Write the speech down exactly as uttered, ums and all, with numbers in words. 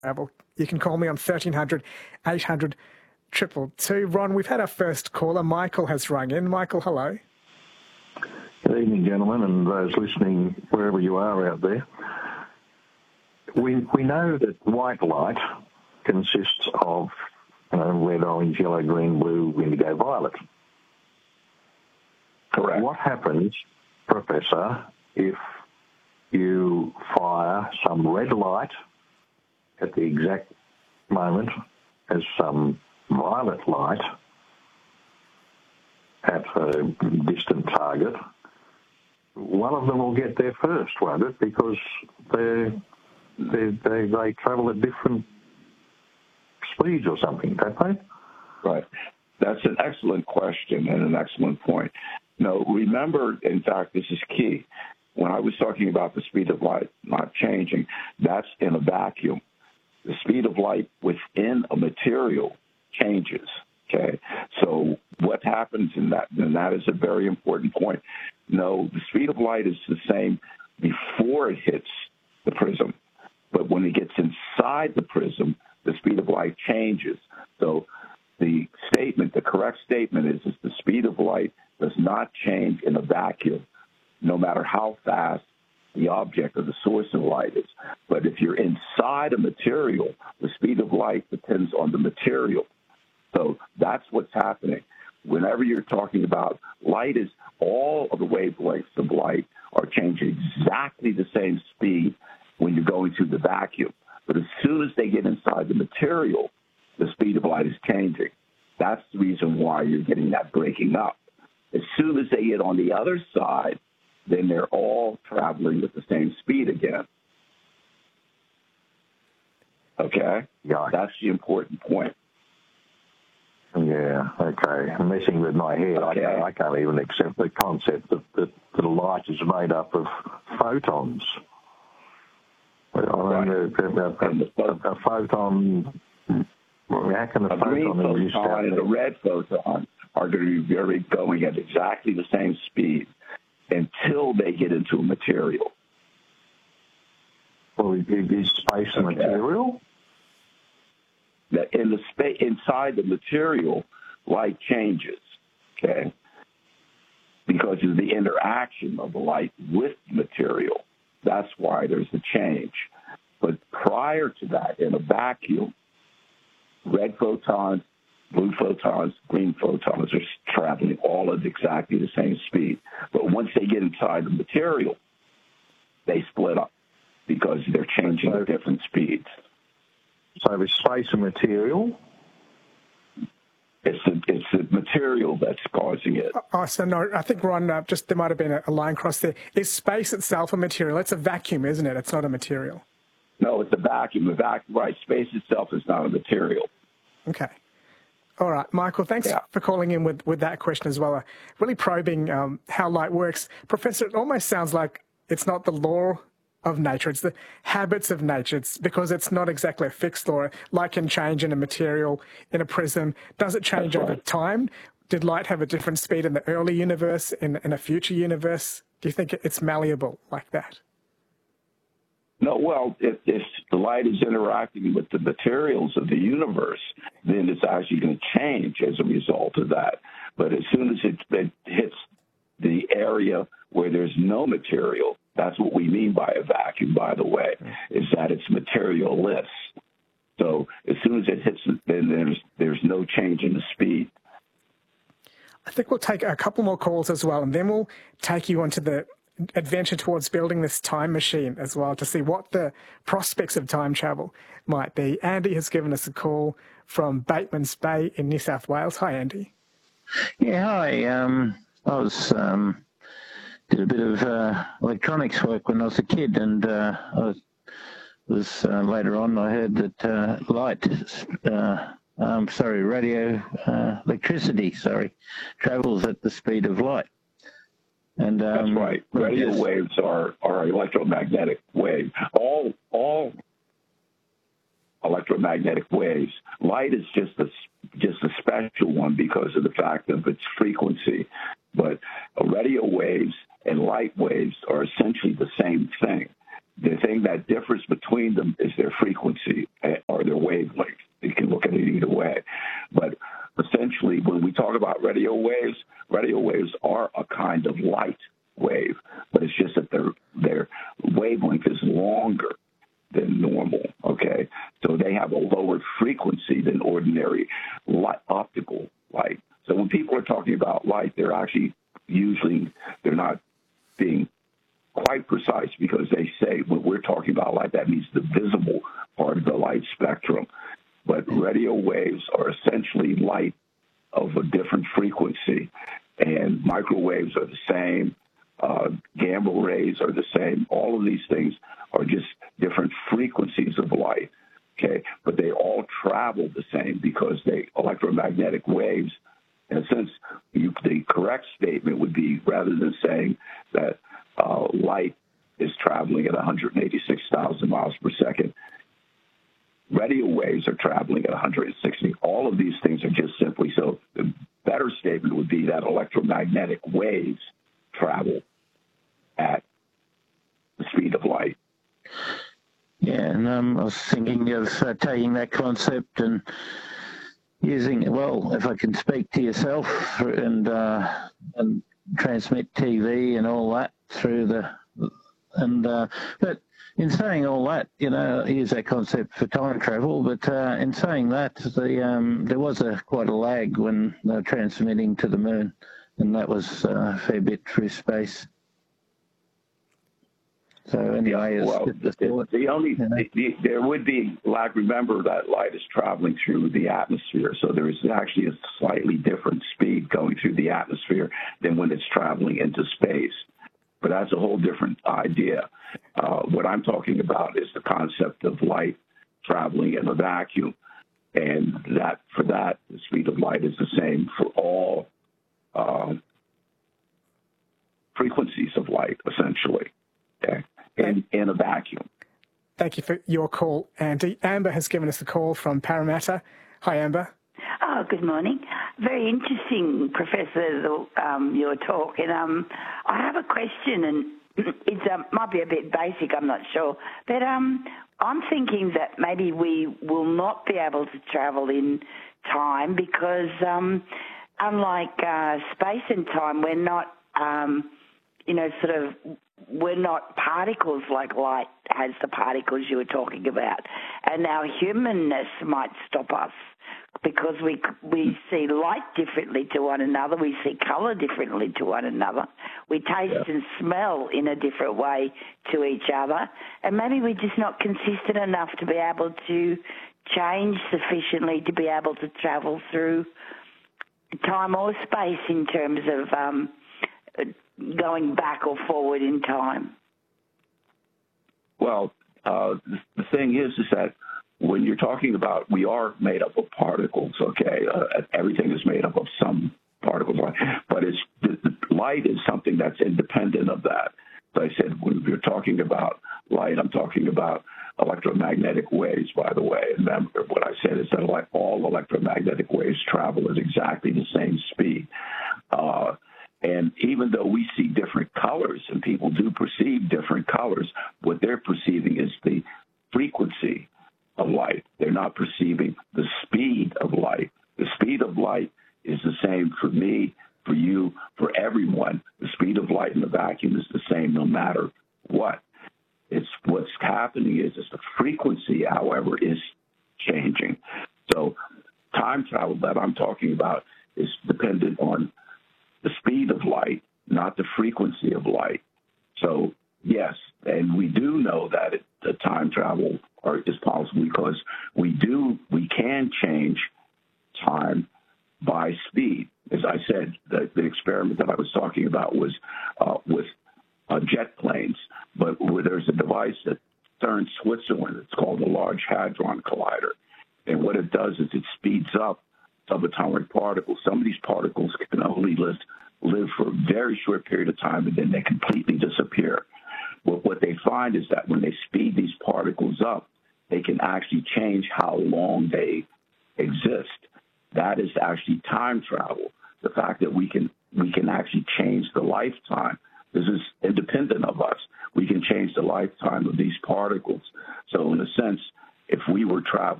travel. You can call me on thirteen hundred, eight hundred, two two two. Ron, we've had our first caller. Michael has rung in. Michael, hello. Good evening, gentlemen, and those listening wherever you are out there. We we know that white light consists of you know, red, orange, yellow, green, blue, indigo, violet. Correct. What happens, Professor, if you fire some red light at the exact moment as some violet light at a distant target? One of them will get there first, won't it? Because they they they, they travel at different speeds or something, don't they? Right. That's an excellent question and an excellent point. No, remember, in fact, this is key. When I was talking about the speed of light not changing, that's in a vacuum. The speed of light within a material changes, okay? So what happens in that, and that is a very important point. No, the speed of light is the same before it hits the prism, but when it gets inside the prism, the speed of light changes. So the statement, the correct statement is, is the speed of light does not change in a vacuum, no matter how fast the object or the source of light is. But if you're inside a material, the speed of light depends on the material. So that's what's happening. Whenever you're talking about light, is all of the wavelengths of light are changing exactly the same speed when you're going through the vacuum. But as soon as they get inside the material, the speed of light is changing. That's the reason why you're getting that breaking up. As soon as they get on the other side, then they're all traveling with the same speed again. Okay? Yeah. That's the important point. Yeah, okay. I'm messing with my head. Okay. I, can't, I can't even accept the concept that, that, that light is made up of photons. Well, I mean, right. a, a, a, a photon, how can a, a photon green photon and a red photon are going to be very going at exactly the same speed until they get into a material. Well, is space a okay. material? That in the space inside the material, light changes, okay, because of the interaction of the light with the material. That's why there's a change. But prior to that, in a vacuum, red photons, blue photons, green photons are traveling all at exactly the same speed. But once they get inside the material, they split up because they're changing at different speeds. So is space a material? It's the, it's the material that's causing it. Oh, so no, I think, Ron, uh, just there might have been a, a line cross there. Is space itself a material? It's a vacuum, isn't it? It's not a material. No, it's a vacuum. A vacuum, right. Space itself is not a material. Okay. All right, Michael, thanks yeah. for calling in with, with that question as well. Uh, really probing um, how light works. Professor, it almost sounds like it's not the law of nature, it's the habits of nature. It's because it's not exactly a fixed law. Light can change in a material, in a prism. Does it change That's over right. time? Did light have a different speed in the early universe, in, in a future universe? Do you think it's malleable like that? No, well, if, if the light is interacting with the materials of the universe, then it's actually going to change as a result of that. But as soon as it, it hits the area where there's no material, that's what we mean by a vacuum, by the way, is that it's materialless. So as soon as it hits it, then there's, there's no change in the speed. I think we'll take a couple more calls as well, and then we'll take you onto the adventure towards building this time machine as well to see what the prospects of time travel might be. Andy has given us a call from Bateman's Bay in New South Wales. Hi, Andy. Yeah, hi. Um, I was um, did a bit of uh, electronics work when I was a kid, and uh, I was, was uh, later on I heard that uh, light, uh, um, sorry, radio uh, electricity, sorry, travels at the speed of light. And um, that's right. Radio just, waves are, are electromagnetic waves. All all electromagnetic waves. Light is just a just a special one because of the fact of its frequency. But radio waves and light waves are essentially the same thing. the thing that differs between them is their frequency or their wavelength. You can look at it either way. But essentially, when we talk about radio waves, radio waves are a kind of light wave, but it's just that their their wavelength is longer than normal, okay? So they have a lower frequency than ordinary light, optical light. So when people are talking about light, they're actually usually, they're not being quite precise, because they say when we're talking about light, that means the visible part of the light spectrum. But radio waves are essentially light of a different frequency, and microwaves are the same. Uh, gamma rays are the same. All of these things are just different frequencies of light, okay? But they all travel the same because they electromagnetic waves. In a sense, you, the correct statement would be, rather than saying that uh, light is traveling at one hundred eighty-six thousand miles per second, radio waves are traveling at one hundred sixty. All of these things are just simply, so the better statement would be that electromagnetic waves travel at the speed of light. Yeah, and um, I was thinking of uh, taking that concept and using, well, if I can speak to yourself and uh, and transmit T V and all that through the, and uh, but in saying all that, you know, use that concept for time travel, but uh, in saying that, the um, there was a quite a lag when they were transmitting to the moon, and that was uh, a fair bit through space. So anyway, yeah, well, it's the, the only you know. the, there would be lag. Remember that light is traveling through the atmosphere, so there is actually a slightly different speed going through the atmosphere than when it's traveling into space. But that's a whole different idea. Uh, what I'm talking about is the concept of light traveling in a vacuum, and that for that the speed of light is the same for all uh, frequencies of light, essentially. Okay. In, in a vacuum. Thank you for your call, Andy. Amber has given us a call from Parramatta. Hi, Amber. Oh, good morning. Very interesting, Professor, the, um, your talk. And um, I have a question, and it um, might be a bit basic, I'm not sure. But um, I'm thinking that maybe we will not be able to travel in time because, um, unlike uh, space and time, we're not, um, you know, sort of, we're not particles like light has the particles you were talking about. And our humanness might stop us because we we see light differently to one another. We see colour differently to one another. We taste yeah. and smell in a different way to each other. And maybe we're just not consistent enough to be able to change sufficiently to be able to travel through time or space in terms of um, going back or forward in time. Well, uh, the thing is, is that when you're talking about, we are made up of particles, okay? Uh, everything is made up of some particles, but it's the, the light is something that's independent of that. So I said, when you're talking about light, I'm talking about electromagnetic waves, by the way. And remember, what I said is that like all electromagnetic waves travel at exactly the same speed. Uh, And even though we see different colors and people do perceive different colors, what they're perceiving is the frequency of light. They're not perceiving the speed of light. The speed of light is the same for me, for you, for everyone. The speed of light in the vacuum is the same no matter what. It's what's happening is, is the frequency, however, is changing. So time travel that I'm talking about is dependent on the speed of light, not the frequency of light. So, yes, and we do know that it, the time travel are, is possible because we do, we can change time by speed. As I said, the, the experiment that I was talking about was uh, with uh, jet planes, but where there's a device at CERN, Switzerland. It's called the Large Hadron Collider. And what it does is it speeds up subatomic particles. Some of these particles can only live, live for a very short period of time, and then they completely disappear. But what they find is that when they speed these particles up, they can actually change how long they exist. That is actually time travel. The fact that we can we can actually change the lifetime. This is independent of us. we can change the lifetime of these particles. So in a sense, if we were traveling